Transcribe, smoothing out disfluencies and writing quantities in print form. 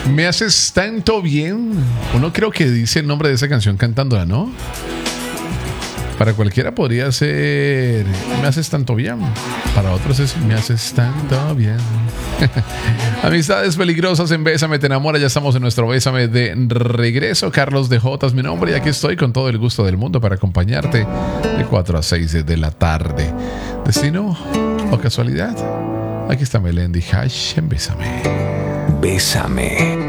Me haces tanto bien. Uno creo que dice el nombre de esa canción cantándola, ¿no? Para cualquiera podría ser me haces tanto bien. Para otros es me haces tanto bien. Amistades peligrosas en Bésame Te Enamora. Ya estamos en nuestro Bésame de regreso. Carlos de J es mi nombre y aquí estoy con todo el gusto del mundo para acompañarte de 4 a 6 de la tarde. ¿Destino o casualidad? Aquí está Melendi Hash en Bésame. Bésame.